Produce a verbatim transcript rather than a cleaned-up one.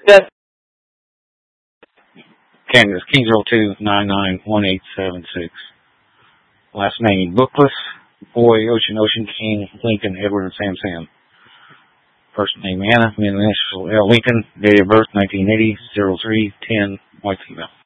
Yes. Kansas, King zero two nine nine one eight seven six. Last name, Bookless, Boy, Ocean, Ocean King, Lincoln, Edward, and Sam Sam. First name, Anna, middle initial, L. Lincoln, date of birth, nineteen eighty, zero three ten, white female.